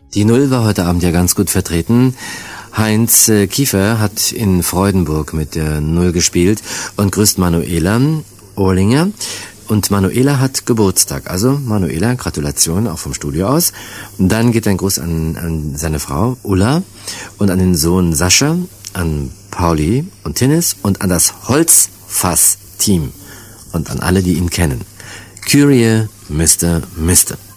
Die Null war heute Abend ja ganz gut vertreten. Heinz Kiefer hat in Freudenburg mit der Null gespielt und grüßt Manuela Ohrlinger. Und Manuela hat Geburtstag. Also Manuela, Gratulation auch vom Studio aus. Und dann geht ein Gruß an seine Frau Ulla und an den Sohn Sascha, an Pauli und Tinnis und an das Holzfass-Team und an alle, die ihn kennen. Kyrie, Mr.